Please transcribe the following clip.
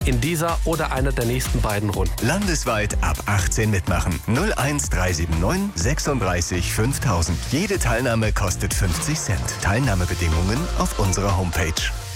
in dieser oder einer der nächsten beiden Runden. Landesweit ab 18 mitmachen. 01379 36 5000. Jede Teilnahme kostet 50 Cent. Teilnahmebedingungen auf unserer Homepage.